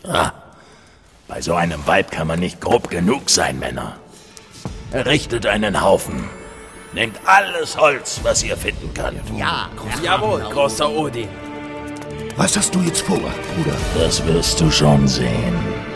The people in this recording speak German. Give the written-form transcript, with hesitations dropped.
Bei so einem Weib kann man nicht grob genug sein, Männer. Errichtet einen Haufen. Nehmt alles Holz, was ihr finden könnt. Ja, Jawohl, großer Odin. Was hast du jetzt vor, Bruder? Das wirst du schon sehen.